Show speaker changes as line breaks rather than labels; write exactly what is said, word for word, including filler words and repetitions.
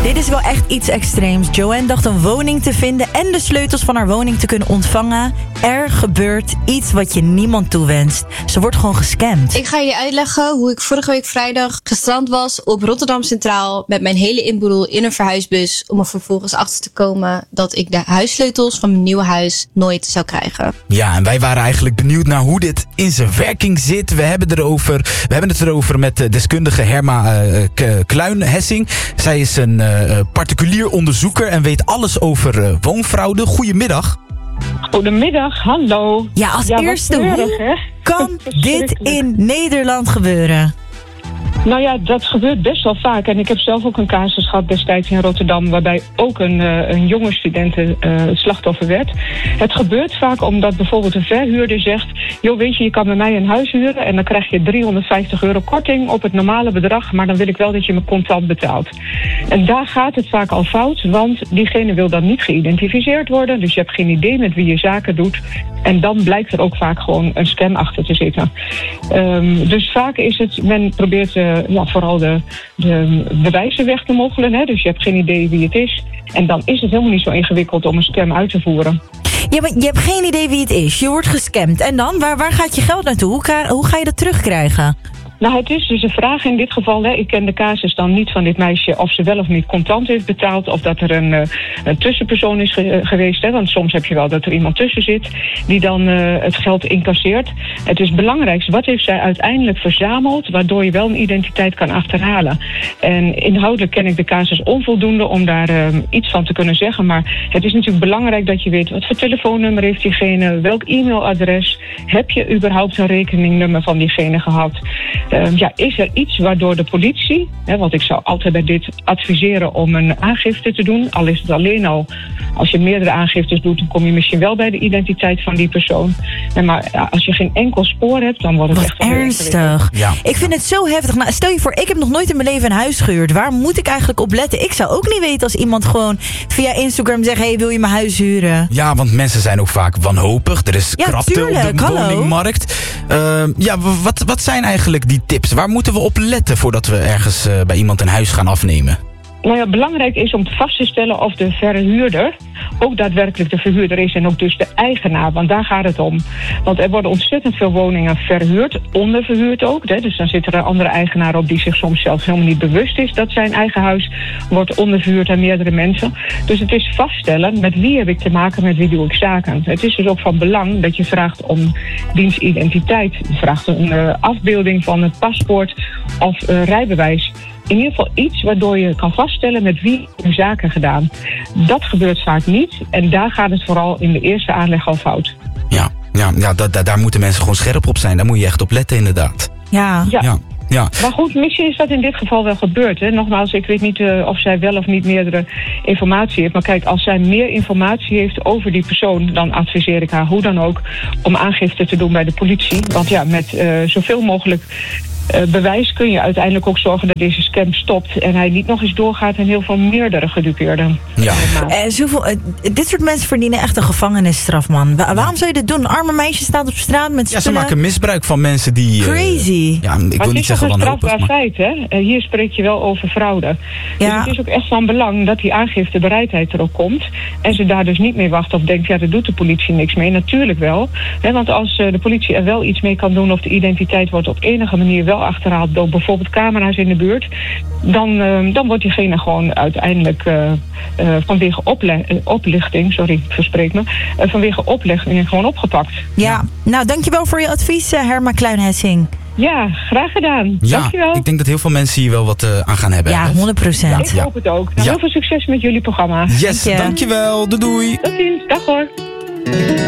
Dit is wel echt iets extreems. Joanne dacht een woning te vinden en de sleutels van haar woning te kunnen ontvangen. Er gebeurt iets wat je niemand toewenst. Ze wordt gewoon gescamd.
Ik ga jullie uitleggen hoe ik vorige week vrijdag gestrand was op Rotterdam Centraal met mijn hele inboedel in een verhuisbus om er vervolgens achter te komen dat ik de huissleutels van mijn nieuwe huis nooit zou krijgen.
Ja, en wij waren eigenlijk benieuwd naar hoe dit in zijn werking zit. We hebben, erover, we hebben het erover met de deskundige Herma uh, Kluin-Hessing. Zij is een uh, particulier onderzoeker en weet alles over uh, woonfraude. Goedemiddag.
Goedemiddag, hallo.
Ja, als
ja,
eerste,
treurig,
hoe
hè?
kan dit in Nederland gebeuren?
Nou ja, dat gebeurt best wel vaak. En ik heb zelf ook een casus gehad destijds in Rotterdam, waarbij ook een, uh, een jonge student uh, slachtoffer werd. Het gebeurt vaak omdat bijvoorbeeld een verhuurder zegt, joh, weet je, je kan bij mij een huis huren en dan krijg je driehonderdvijftig euro korting op het normale bedrag, maar dan wil ik wel dat je me contant betaalt. En daar gaat het vaak al fout, want diegene wil dan niet geïdentificeerd worden, dus je hebt geen idee met wie je zaken doet. En dan blijkt er ook vaak gewoon een scam achter te zitten. Um, dus vaak is het, men probeert uh, ja, vooral de, de bewijzen weg te moffelen. Hè? Dus je hebt geen idee wie het is. En dan is het helemaal niet zo ingewikkeld om een scam uit te voeren.
Ja, maar je hebt geen idee wie het is. Je wordt gescamd. En dan? Waar, waar gaat je geld naartoe? Hoe ga, hoe ga je dat terugkrijgen?
Nou, het is dus een vraag in dit geval. Hè. Ik ken de casus dan niet van dit meisje of ze wel of niet contant heeft betaald. Of dat er een, uh, een tussenpersoon is ge- geweest. Hè. Want soms heb je wel dat er iemand tussen zit die dan uh, het geld incasseert. Het is belangrijk. Wat heeft zij uiteindelijk verzameld waardoor je wel een identiteit kan achterhalen. En inhoudelijk ken ik de casus onvoldoende om daar uh, iets van te kunnen zeggen. Maar het is natuurlijk belangrijk dat je weet wat voor telefoonnummer heeft diegene. Welk e-mailadres. Heb je überhaupt een rekeningnummer van diegene gehad? Uh, ja, is er iets waardoor de politie, hè, want ik zou altijd bij dit adviseren om een aangifte te doen, al is het alleen al, als je meerdere aangiftes doet, dan kom je misschien wel bij de identiteit van die persoon. En maar ja, als je geen enkel spoor hebt, dan wordt het
Wat
echt
ernstig.
Ja.
Ik vind het zo heftig. Nou, stel je voor, ik heb nog nooit in mijn leven een huis gehuurd. Waar moet ik eigenlijk op letten? Ik zou ook niet weten als iemand gewoon via Instagram zegt, hey, wil je mijn huis huren?
Ja, want mensen zijn ook vaak wanhopig. Er is
Ja,
krapte
tuurlijk,
op de
hallo.
woningmarkt. Uh, ja, wat, wat zijn eigenlijk die tips? Waar moeten we op letten voordat we ergens uh, bij iemand een huis gaan afnemen?
Nou ja, belangrijk is om vast te stellen of de verhuurder ook daadwerkelijk de verhuurder is en ook dus de eigenaar, want daar gaat het om. Want er worden ontzettend veel woningen verhuurd, onderverhuurd ook. Hè, dus dan zit er een andere eigenaar op die zich soms zelfs helemaal niet bewust is dat zijn eigen huis wordt onderverhuurd aan meerdere mensen. Dus het is vaststellen met wie heb ik te maken, met wie doe ik zaken. Het is dus ook van belang dat je vraagt om dienstidentiteit. Je vraagt een uh, afbeelding van het paspoort of uh, rijbewijs. In ieder geval iets waardoor je kan vaststellen met wie je zaken gedaan. Dat gebeurt vaak niet en daar gaat het vooral in de eerste aanleg al fout.
Ja, ja, ja da, da, daar moeten mensen gewoon scherp op zijn. Daar moet je echt op letten inderdaad.
Ja.
Ja.
Ja. Ja.
Maar goed, misschien is dat in dit geval wel gebeurd. Hè? Nogmaals, ik weet niet uh, of zij wel of niet meerdere informatie heeft. Maar kijk, als zij meer informatie heeft over die persoon, dan adviseer ik haar hoe dan ook om aangifte te doen bij de politie. Want ja, met uh, zoveel mogelijk Uh, bewijs kun je uiteindelijk ook zorgen dat deze scam stopt en hij niet nog eens doorgaat en heel veel meerdere gedupeerden.
Ja.
Uh, zoveel, uh, dit soort mensen verdienen echt een gevangenisstraf, man. Wa- waarom zou je dit doen? Een arme meisje staat op straat met
Ja,
spullen.
ze maken misbruik van mensen die... Uh,
Crazy.
Ja, ik
maar
wil niet zeggen
het is toch een
wanhopig,
strafbaar
maar...
feit, hè? Uh, hier spreek je wel over fraude.
Ja.
Dus het is ook echt van belang dat die aangiftebereidheid er ook komt. En ze daar dus niet mee wacht of denkt, ja, daar doet de politie niks mee. Natuurlijk wel. Hè, want als uh, de politie er wel iets mee kan doen of de identiteit wordt op enige manier wel achterhaald door bijvoorbeeld camera's in de buurt, dan, uh, dan wordt diegene gewoon uiteindelijk uh, uh, vanwege ople- uh, oplichting, sorry, ik verspreek me, uh, vanwege oplichting gewoon opgepakt.
Ja, nou dankjewel voor je advies, uh, Herma Kluin-Hessing.
Ja, graag gedaan.
Ja,
Dankjewel.
ik denk dat heel veel mensen hier wel wat uh, aan gaan hebben.
Ja,
hè?
honderd procent.
Ik hoop het ook. Nou,
Ja.
heel veel succes met jullie programma.
Yes,
Dank je.
dankjewel. Doei doei.
Tot ziens. Dag hoor.